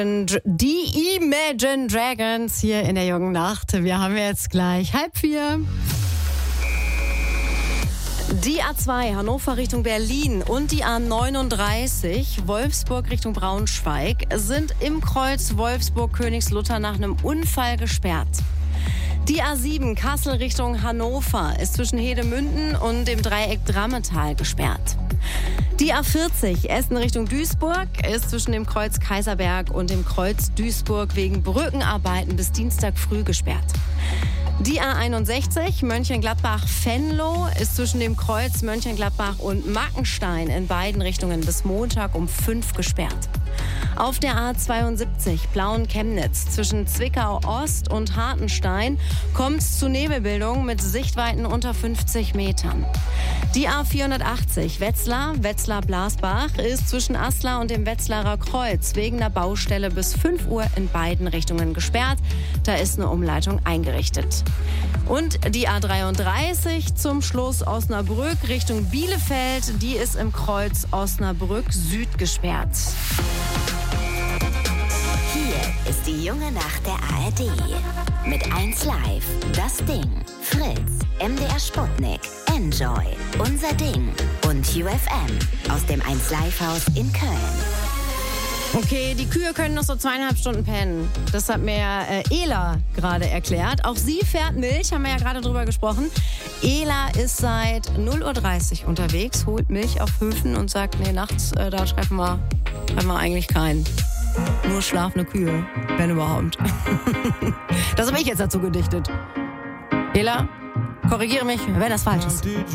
Die Imagine Dragons hier in der jungen Nacht. Wir haben jetzt gleich 3:30. Die A2 Hannover Richtung Berlin und die A39 Wolfsburg Richtung Braunschweig sind im Kreuz Wolfsburg-Königslutter nach einem Unfall gesperrt. Die A7 Kassel Richtung Hannover ist zwischen Hedemünden und dem Dreieck Drammetal gesperrt. Die A40 Essen Richtung Duisburg ist zwischen dem Kreuz Kaiserberg und dem Kreuz Duisburg wegen Brückenarbeiten bis Dienstag früh gesperrt. Die A61 Mönchengladbach-Venlo ist zwischen dem Kreuz Mönchengladbach und Mackenstein in beiden Richtungen bis Montag um 5 gesperrt. Auf der A72 Plauen-Chemnitz zwischen Zwickau-Ost und Hartenstein kommt es zu Nebelbildung mit Sichtweiten unter 50 Metern. Die A480 Wetzlar-Blasbach ist zwischen Aslar und dem Wetzlarer Kreuz wegen der Baustelle bis 5 Uhr in beiden Richtungen gesperrt. Da ist eine Umleitung eingerichtet. Und die A33 zum Schluss Osnabrück Richtung Bielefeld, die ist im Kreuz Osnabrück Süd gesperrt. Hier ist die junge Nacht der ARD. Mit 1 Live, Das Ding, Fritz, MDR Sputnik, Enjoy, Unser Ding und UFM aus dem 1 Live Haus in Köln. Okay, die Kühe können noch so 2,5 Stunden pennen. Das hat mir Ela gerade erklärt. Auch sie fährt Milch, haben wir ja gerade drüber gesprochen. Ela ist seit 0:30 Uhr unterwegs, holt Milch auf Höfen und sagt, nee, nachts, da treffen wir eigentlich keinen. Nur schlafende Kühe, wenn überhaupt. Das habe ich jetzt dazu gedichtet. Ela, korrigiere mich, wenn das falsch ist.